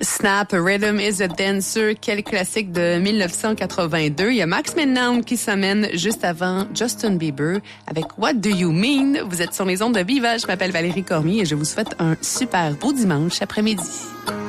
Snap, Rhythm is a Dancer, quel classique de 1982. Il y a Max Midnown qui s'amène juste avant Justin Bieber avec What Do You Mean? Vous êtes sur les ondes de Viva, je m'appelle Valérie Cormier et je vous souhaite un super beau dimanche après-midi.